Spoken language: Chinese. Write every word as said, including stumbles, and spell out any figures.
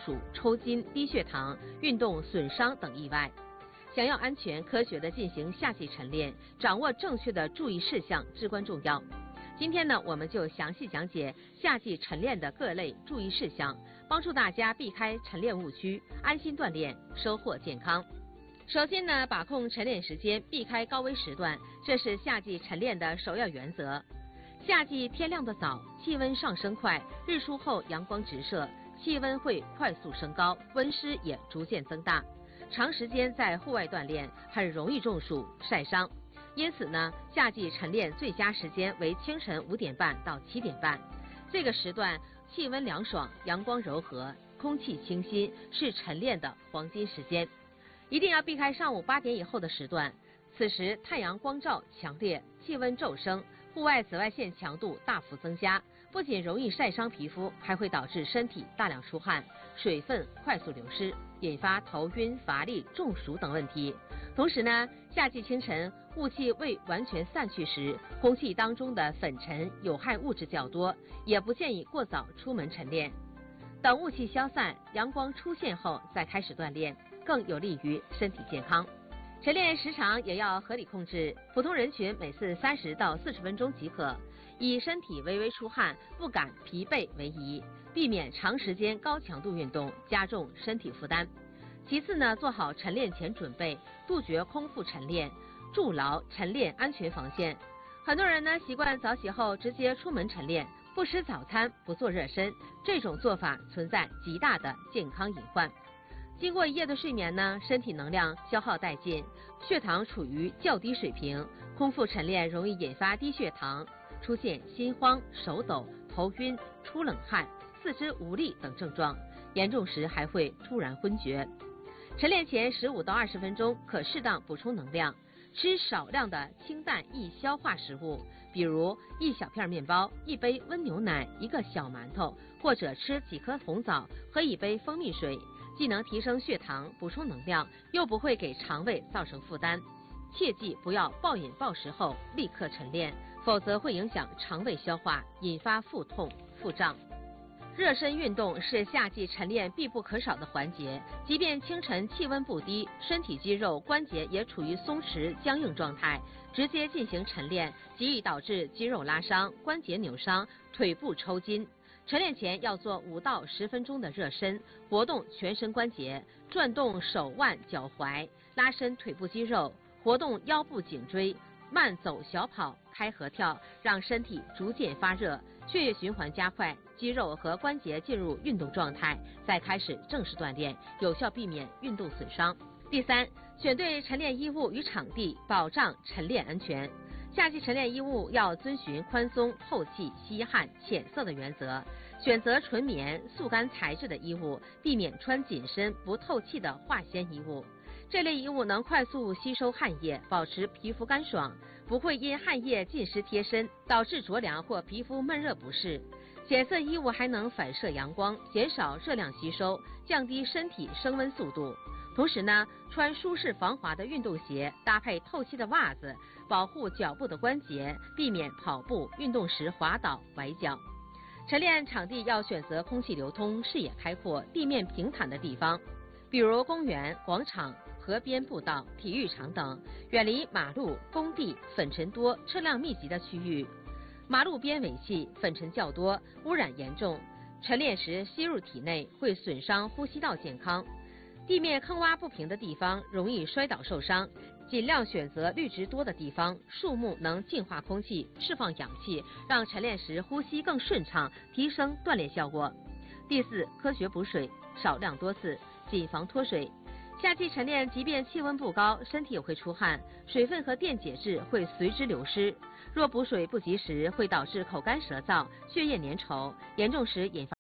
暑、抽筋、低血糖、运动损伤等意外。想要安全科学地进行夏季晨练，掌握正确的注意事项至关重要。今天呢，我们就详细讲解夏季晨练的各类注意事项，帮助大家避开晨练误区，安心锻炼，收获健康。首先呢，把控晨练时间，避开高危时段，这是夏季晨练的首要原则。夏季天亮得早，气温上升快，日出后阳光直射，气温会快速升高，温湿也逐渐增大。长时间在户外锻炼很容易中暑晒伤，因此呢，夏季晨练最佳时间为清晨五点半到七点半。这个时段气温凉爽，阳光柔和，空气清新，是晨练的黄金时间。一定要避开上午八点以后的时段，此时太阳光照强烈，气温骤升，户外紫外线强度大幅增加，不仅容易晒伤皮肤，还会导致身体大量出汗，水分快速流失，引发头晕、乏力、中暑等问题。同时呢，夏季清晨雾气未完全散去时，空气当中的粉尘、有害物质较多，也不建议过早出门晨练。等雾气消散，阳光出现后再开始锻炼，更有利于身体健康。晨练时长也要合理控制，普通人群每次三十到四十分钟即可，以身体微微出汗、不感疲惫为宜，避免长时间高强度运动加重身体负担。其次呢，做好晨练前准备，杜绝空腹晨练，筑牢晨练安全防线。很多人呢习惯早起后直接出门晨练，不吃早餐，不做热身，这种做法存在极大的健康隐患。经过一夜的睡眠呢，身体能量消耗殆尽，血糖处于较低水平，空腹晨练容易引发低血糖，出现心慌、手抖、头晕、出冷汗、四肢无力等症状，严重时还会突然昏厥。晨练前十五到二十分钟可适当补充能量，吃少量的清淡易消化食物，比如一小片面包、一杯温牛奶、一个小馒头，或者吃几颗红枣，喝一杯蜂蜜水，既能提升血糖、补充能量，又不会给肠胃造成负担。切记不要暴饮暴食后立刻晨练，否则会影响肠胃消化，引发腹痛、腹胀。热身运动是夏季晨练必不可少的环节，即便清晨气温不低，身体肌肉关节也处于松弛僵硬状态，直接进行晨练极易导致肌肉拉伤、关节扭伤、腿部抽筋。晨练前要做五到十分钟的热身，活动全身关节，转动手腕、脚踝，拉伸腿部肌肉，活动腰部颈椎，慢走小跑、开合跳，让身体逐渐发热，血液循环加快，肌肉和关节进入运动状态，再开始正式锻炼，有效避免运动损伤。第三，选对晨练衣物与场地，保障晨练安全。夏季晨练衣物要遵循宽松、透气、吸汗、浅色的原则，选择纯棉、速干材质的衣物，避免穿紧身、不透气的化纤衣物。这类衣物能快速吸收汗液，保持皮肤干爽，不会因汗液浸湿贴身，导致着凉或皮肤闷热不适。浅色衣物还能反射阳光，减少热量吸收，降低身体升温速度。同时呢，穿舒适防滑的运动鞋，搭配透气的袜子，保护脚部的关节，避免跑步运动时滑倒崴脚。晨练场地要选择空气流通、视野开阔、地面平坦的地方，比如公园、广场、河边步道、体育场等，远离马路、工地、粉尘多、车辆密集的区域。马路边尾气、粉尘较多，污染严重，晨练时吸入体内会损伤呼吸道健康。地面坑洼不平的地方容易摔倒受伤，尽量选择绿植多的地方，树木能净化空气，释放氧气，让晨练时呼吸更顺畅，提升锻炼效果。第四，科学补水，少量多次，谨防脱水。夏季晨练，即便气温不高，身体也会出汗，水分和电解质会随之流失。若补水不及时，会导致口干舌燥、血液粘稠，严重时引发